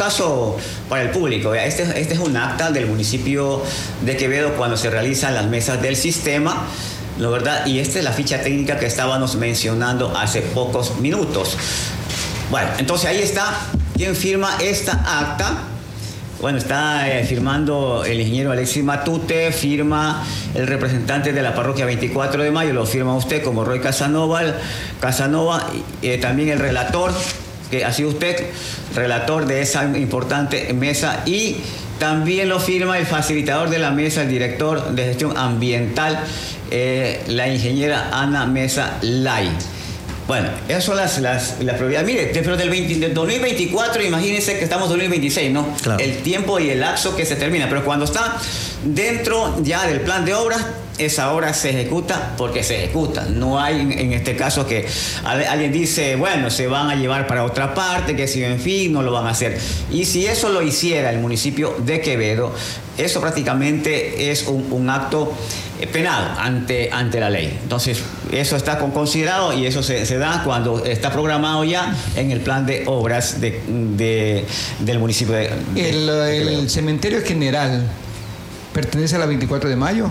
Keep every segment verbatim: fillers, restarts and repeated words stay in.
caso, para el público, este, este es un acta del municipio de Quevedo cuando se realizan las mesas del sistema, ¿no, verdad? Y esta es la ficha técnica que estábamos mencionando hace pocos minutos. Bueno, entonces ahí está. ¿Quién firma esta acta? Bueno, está eh, firmando el ingeniero Alexis Matute, firma el representante de la parroquia veinticuatro de mayo, lo firma usted como Roy Casanova, Casanova eh, también el relator, que ha sido usted, relator de esa importante mesa, y también lo firma el facilitador de la mesa, el director de gestión ambiental, eh, la ingeniera Ana Mesa Lai. Bueno, esas son las, las, las prioridades. Mire, pero del, veinte, del dos mil veinticuatro, imagínense que estamos en dos mil veintiséis, ¿no? Claro. El tiempo y el lapso que se termina. Pero cuando está dentro ya del plan de obras, esa obra se ejecuta porque se ejecuta. No hay en este caso que alguien dice, bueno, se van a llevar para otra parte, que si en fin, no lo van a hacer. Y si eso lo hiciera el municipio de Quevedo, eso prácticamente es un, un acto penal ante, ante la ley. Entonces, eso está considerado y eso se, se da cuando está programado ya en el plan de obras de, de, del municipio de, de, el, de Quevedo. ¿El cementerio general pertenece a la veinticuatro de mayo?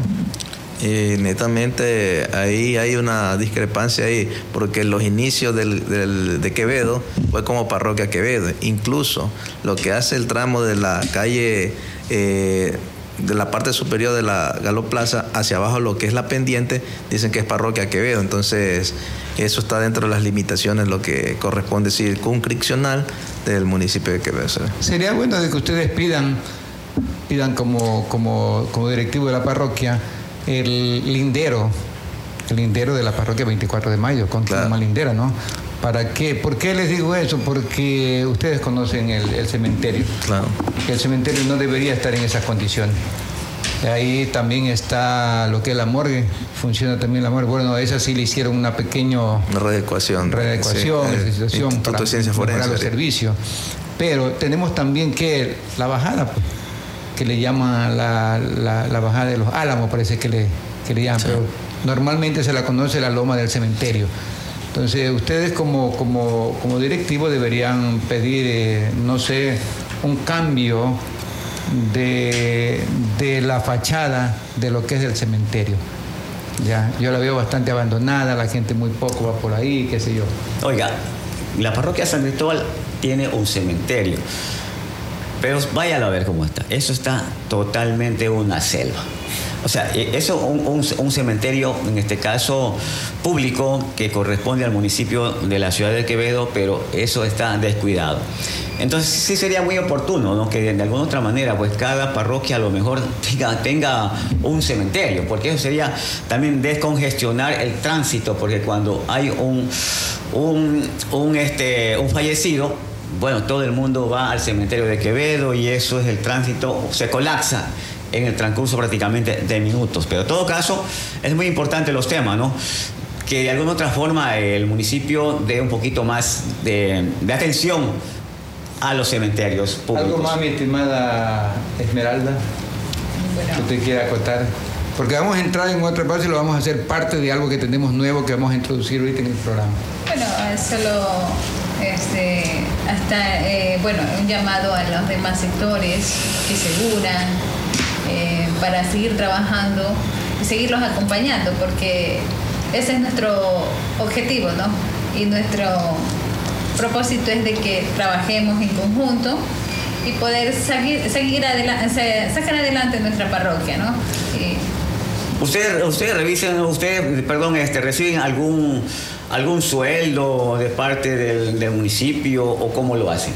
Y netamente ahí hay una discrepancia ahí, porque los inicios del, del, de Quevedo fue como parroquia Quevedo. Incluso lo que hace el tramo de la calle, eh, de la parte superior de la Galo Plaza hacia abajo, lo que es la pendiente, dicen que es parroquia Quevedo. Entonces eso está dentro de las limitaciones, lo que corresponde circunscripcional del municipio de Quevedo. Sería bueno de que ustedes pidan, pidan como, como, como directivo de la parroquia, el lindero, el lindero de la parroquia veinticuatro de mayo, con claro. Una lindera, ¿no? ¿Para qué? ¿Por qué les digo eso? Porque ustedes conocen el, el cementerio. Claro. El cementerio no debería estar en esas condiciones. Ahí también está lo que es la morgue, funciona también la morgue. Bueno, a esa sí le hicieron una pequeña readecuación, readecuación, sí, situación para mejorar los servicios. Pero tenemos también que la bajada, pues, que le llaman la, la, la bajada de los Álamos, parece que le, que le llaman, sí. Pero normalmente se la conoce la loma del cementerio. Entonces, ustedes como, como, como directivos deberían pedir, eh, no sé, un cambio de, de la fachada de lo que es el cementerio. Ya, yo la veo bastante abandonada, la gente muy poco va por ahí, qué sé yo. Oiga, la parroquia San Cristóbal tiene un cementerio. Pero váyalo a ver cómo está. Eso está totalmente una selva. O sea, eso un, un, un cementerio, en este caso público, que corresponde al municipio de la ciudad de Quevedo, pero eso está descuidado. Entonces sí sería muy oportuno, ¿no?, que de alguna otra manera pues cada parroquia a lo mejor tenga, tenga un cementerio, porque eso sería también descongestionar el tránsito, porque cuando hay un, un, un, este, un fallecido, bueno, todo el mundo va al cementerio de Quevedo y eso es el tránsito, se colapsa en el transcurso prácticamente de minutos. Pero en todo caso, es muy importante los temas, ¿no? Que de alguna otra forma el municipio dé un poquito más de, de atención a los cementerios públicos. ¿Algo más, mi estimada Esmeralda, bueno, que usted quiera acotar? Porque vamos a entrar en otra parte y lo vamos a hacer parte de algo que tenemos nuevo que vamos a introducir ahorita en el programa. Bueno, solo este, hasta, eh, bueno, un llamado a los demás sectores que se unan eh, para seguir trabajando y seguirlos acompañando, porque ese es nuestro objetivo, ¿no? Y nuestro propósito es de que trabajemos en conjunto y poder seguir, seguir adelante, sacar adelante nuestra parroquia, ¿no? Y, Ustedes, ustedes revisen, ustedes, perdón, este, reciben algún algún sueldo de parte del, del municipio o cómo lo hacen.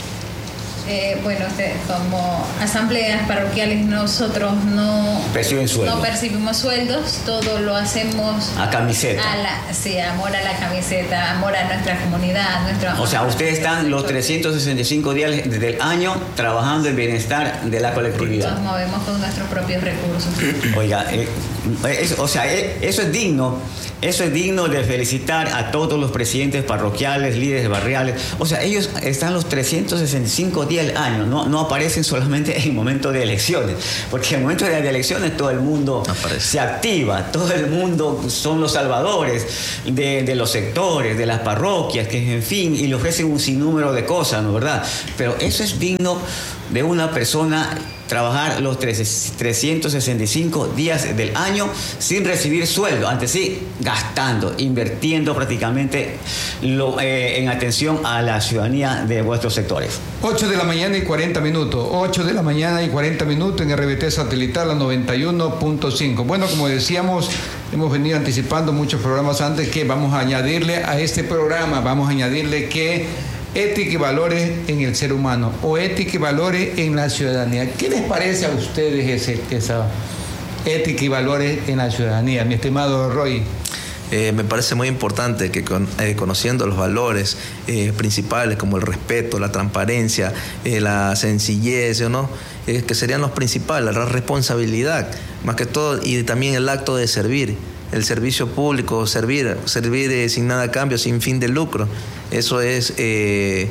Eh, bueno, como asambleas parroquiales nosotros no perciben sueldos. No percibimos sueldos, todo lo hacemos a camiseta. A la, sí, amor a la camiseta, amor a nuestra comunidad, nuestro. O sea, ustedes están los trescientos sesenta y cinco días del año trabajando en bienestar de la colectividad. Nos movemos con nuestros propios recursos. Oiga, eh, eso, o sea, eh, eso es digno. Eso es digno de felicitar a todos los presidentes parroquiales, líderes barriales. O sea, ellos están los trescientos sesenta y cinco días día del año, no, no aparecen solamente en momentos de elecciones, porque en momentos de elecciones todo el mundo aparece, se activa, todo el mundo son los salvadores de, de los sectores, de las parroquias, que en fin, y le ofrecen un sinnúmero de cosas, ¿no verdad? Pero eso es digno de una persona trabajar los trescientos sesenta y cinco días del año sin recibir sueldo, antes sí, gastando, invirtiendo prácticamente lo, eh, en atención a la ciudadanía de vuestros sectores. ocho de la mañana y cuarenta minutos, ocho de la mañana y cuarenta minutos en R B T satelital, la noventa y uno punto cinco. Bueno, como decíamos, hemos venido anticipando muchos programas antes que vamos a añadirle a este programa, vamos a añadirle que ética y valores en el ser humano o ética y valores en la ciudadanía. ¿Qué les parece a ustedes ese, esa ética y valores en la ciudadanía, mi estimado Roy? Eh, me parece muy importante que con, eh, conociendo los valores eh, principales como el respeto, la transparencia, eh, la sencillez, ¿no? eh, que serían los principales, la responsabilidad, más que todo, y también el acto de servir. El servicio público, servir, servir eh, sin nada a cambio, sin fin de lucro. Eso es eh,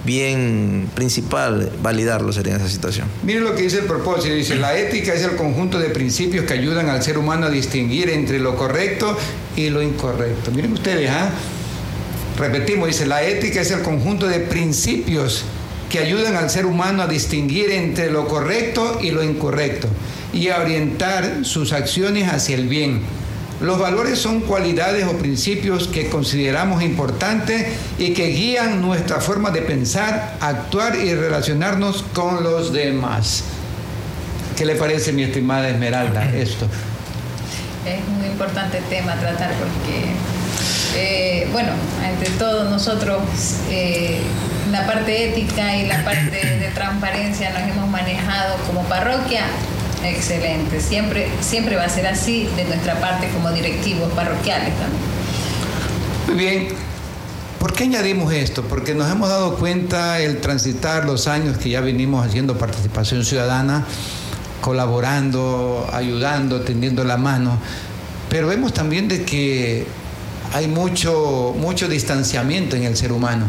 bien principal, validarlo sería en esa situación. Miren lo que dice el propósito, dice, la ética es el conjunto de principios que ayudan al ser humano a distinguir entre lo correcto y lo incorrecto. Miren ustedes, ¿ah? Repetimos, dice, la ética es el conjunto de principios que ayudan al ser humano a distinguir entre lo correcto y lo incorrecto y a orientar sus acciones hacia el bien. Los valores son cualidades o principios que consideramos importantes y que guían nuestra forma de pensar, actuar y relacionarnos con los demás. ¿Qué le parece, mi estimada Esmeralda, esto? Es un importante tema a tratar porque, eh, bueno, entre todos nosotros, eh, la parte ética y la parte de transparencia nos hemos manejado como parroquia. Excelente, siempre, siempre va a ser así de nuestra parte como directivos parroquiales también. Muy bien, ¿por qué añadimos esto? Porque nos hemos dado cuenta el transitar los años que ya venimos haciendo participación ciudadana, colaborando, ayudando, tendiendo la mano, pero vemos también de que hay mucho, mucho distanciamiento en el ser humano,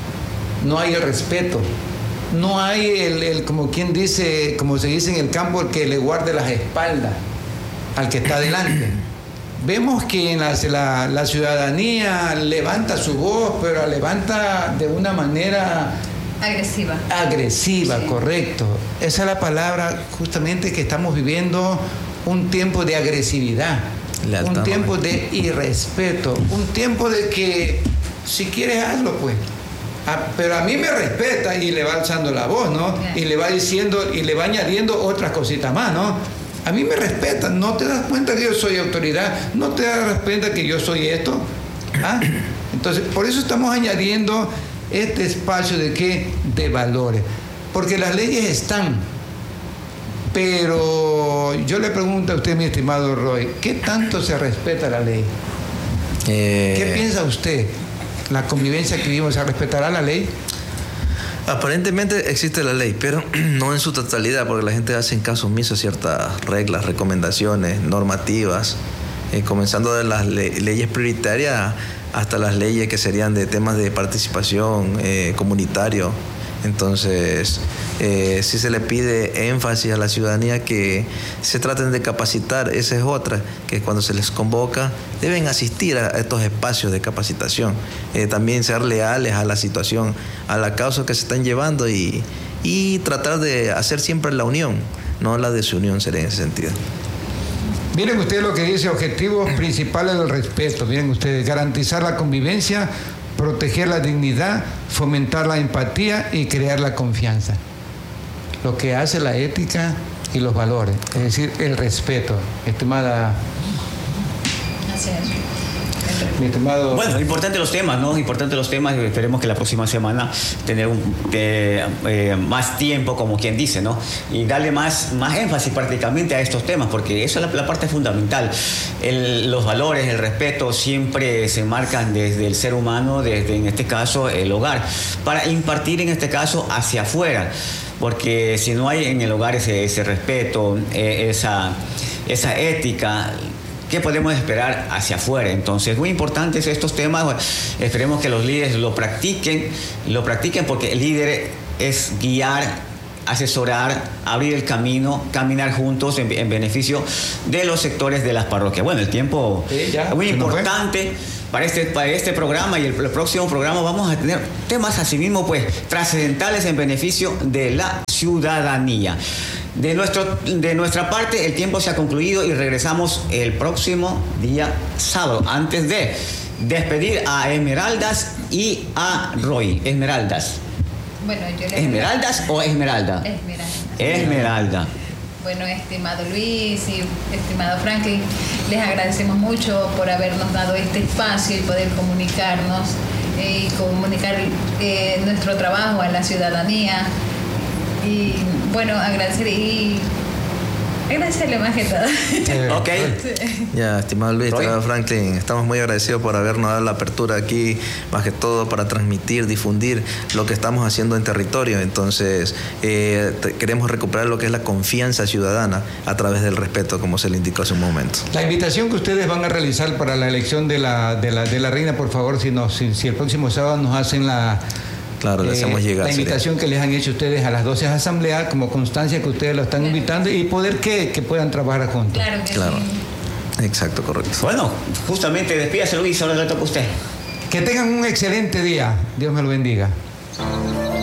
no hay el respeto. No hay el, el, como quien dice, como se dice en el campo, el que le guarde las espaldas al que está delante. Vemos que en la, la, la ciudadanía levanta su voz, pero la levanta de una manera agresiva. Agresiva, sí. Correcto. Esa es la palabra justamente que estamos viviendo, un tiempo de agresividad, Lealtad, un tiempo de irrespeto, un tiempo de que si quieres hazlo pues. Ah, pero a mí me respeta y le va alzando la voz, ¿no? Yeah. Y le va diciendo y le va añadiendo otras cositas más, ¿no? A mí me respetan, ¿no te das cuenta que yo soy autoridad? ¿No te das cuenta que yo soy esto? ¿Ah? Entonces, por eso estamos añadiendo este espacio de ¿qué? De valores. Porque las leyes están, pero yo le pregunto a usted, mi estimado Roy, ¿qué tanto se respeta la ley? Eh... ¿Qué piensa usted? La convivencia que vivimos, ¿se respetará la ley? Aparentemente existe la ley, pero no en su totalidad, porque la gente hace caso omiso a ciertas reglas, recomendaciones, normativas, eh, comenzando de las le- leyes prioritarias hasta las leyes que serían de temas de participación eh, comunitario. Entonces, eh, sí se le pide énfasis a la ciudadanía que se traten de capacitar. Esa es otra, que cuando se les convoca deben asistir a estos espacios de capacitación. Eh, también ser leales a la situación, a la causa que se están llevando y, y tratar de hacer siempre la unión, no la desunión sería en ese sentido. Miren ustedes lo que dice, objetivos principales del respeto. Miren ustedes, garantizar la convivencia, proteger la dignidad, fomentar la empatía y crear la confianza. Lo que hace la ética y los valores, es decir, el respeto. Estimada... Así es. Mi estimado... Bueno, importante los temas, ¿no? Importante los temas. Esperemos que la próxima semana tener un, eh, eh, más tiempo, como quien dice, ¿no? Y darle más, más énfasis prácticamente a estos temas, porque eso es la, la parte fundamental. El, los valores, el respeto siempre se marcan desde el ser humano, desde, en este caso, el hogar, para impartir, en este caso, hacia afuera. Porque si no hay en el hogar ese, ese respeto, eh, esa, esa ética, ¿qué podemos esperar hacia afuera? Entonces, muy importantes estos temas. Esperemos que los líderes lo practiquen, lo practiquen porque el líder es guiar, asesorar, abrir el camino, caminar juntos en, en beneficio de los sectores de las parroquias. Bueno, el tiempo sí, ya, es muy importante para este, para este programa, y el, el próximo programa vamos a tener temas asimismo pues trascendentales en beneficio de la ciudadanía. De, nuestro, de nuestra parte el tiempo se ha concluido y regresamos el próximo día sábado. Antes de despedir a Esmeraldas y a Roy. Esmeraldas. Bueno, yo les ¿Esmeraldas o Esmeralda? Esmeralda. Esmeralda. Bueno, estimado Luis y estimado Franklin, les agradecemos mucho por habernos dado este espacio y poder comunicarnos eh, y comunicar eh, nuestro trabajo a la ciudadanía. Y bueno, agradecer y agradecerle más que todo. Eh, ok. Ya, estimado Luis, Roy. estimado Franklin, estamos muy agradecidos por habernos dado la apertura aquí, más que todo para transmitir, difundir lo que estamos haciendo en territorio. Entonces, eh, te- queremos recuperar lo que es la confianza ciudadana a través del respeto, como se le indicó hace un momento. La invitación que ustedes van a realizar para la elección de la, de la, de la reina, por favor, si, nos, si, si el próximo sábado nos hacen la, Claro, le eh, hacemos llegar. la invitación que les han hecho ustedes a las doce asambleas, como constancia que ustedes lo están invitando y poder que, que puedan trabajar juntos. Claro que Claro. sí. Exacto, correcto. Bueno, justamente despídase Luis, ahora le toca a usted. Que tengan un excelente día. Dios me lo bendiga.